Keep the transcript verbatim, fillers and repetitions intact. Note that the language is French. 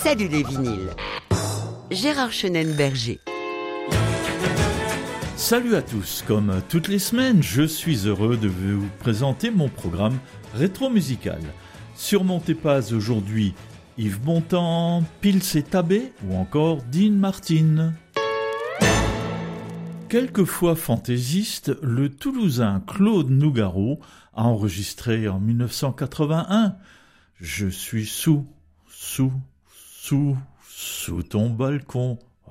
Salut les vinyles. Gérard Chenen-Berger. Salut à tous, comme toutes les semaines, je suis heureux de vous présenter mon programme rétro-musical. Sur mon Tépaz aujourd'hui, Yves Montand, Pils et Tabé ou encore Dean Martin. Quelquefois fantaisiste, le Toulousain Claude Nougaro a enregistré en dix-neuf cent quatre-vingt-un « Je suis sous, sous, sous, sous ton balcon ».